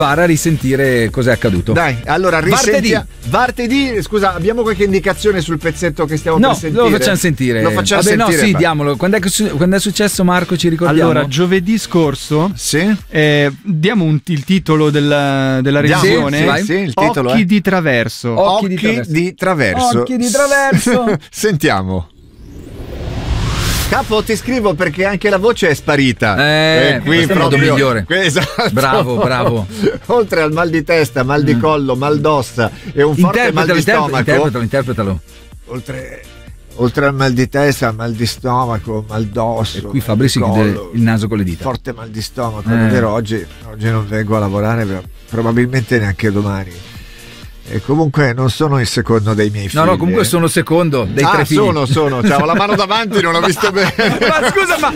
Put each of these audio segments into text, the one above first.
a risentire cos'è accaduto. Dai, allora martedì, scusa, abbiamo qualche indicazione sul pezzetto che stiamo per sentire? No, lo facciamo sentire. No, sì, diamolo. Quando è successo, Marco, ci ricordiamo? Allora, giovedì scorso diamo il titolo della revisione. Sì, il titolo Occhi di traverso. Occhi di traverso. Sentiamo. Capo, ti scrivo perché anche la voce è sparita. Qui è proprio migliore. Esatto. Bravo. Oltre al mal di testa, mal di collo, mal d'ossa e un forte mal di stomaco. Interpretalo. Oltre al mal di testa, mal di stomaco, mal d'osso. E qui Fabri si chiude il naso con le dita. Forte mal di stomaco. Davvero oggi non vengo a lavorare, probabilmente neanche domani. E comunque non sono il secondo dei miei figli. No, comunque sono secondo dei tre figli. Sono. Ho la mano davanti, non ho visto bene. Ma scusa, ma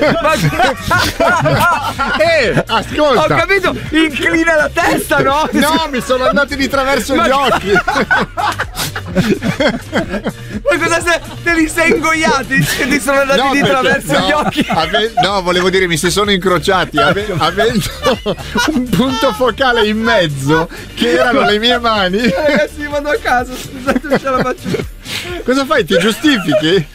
ascolta. Ho capito, inclina la testa, no? No, mi sono andati di traverso gli occhi. Ma cosa te li sei ingoiati? Che ti sono andati di traverso gli occhi? No, volevo dire, mi si sono incrociati avendo un punto focale in mezzo che erano le mie mani. Ragazzi, vado a casa, scusate, non ce la faccio. Cosa fai? Ti giustifichi?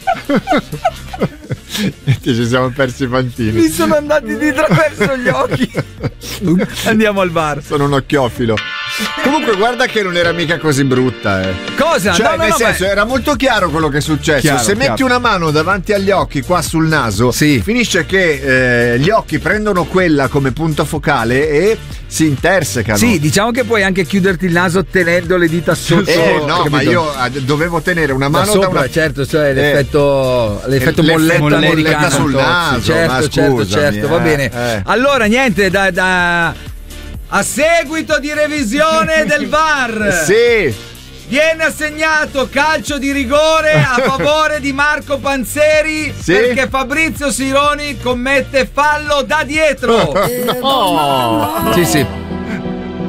Ci siamo persi i fantini. Mi sono andati di traverso gli occhi. Andiamo al bar. Sono un occhiofilo. Comunque guarda che non era mica così brutta, Cosa? Cioè, nel senso, era molto chiaro quello che è successo. Se metti una mano davanti agli occhi, qua sul naso, finisce che gli occhi prendono quella come punto focale e si intersecano. Sì, diciamo che puoi anche chiuderti il naso tenendo le dita sotto. No, ma io dovevo tenere una mano da sopra, certo, cioè l'effetto molletta americano sul naso. Certo, va bene. Allora, niente, a seguito di revisione del VAR. Viene assegnato calcio di rigore a favore di Marco Panzeri perché Fabrizio Sironi commette fallo da dietro. No. Sì.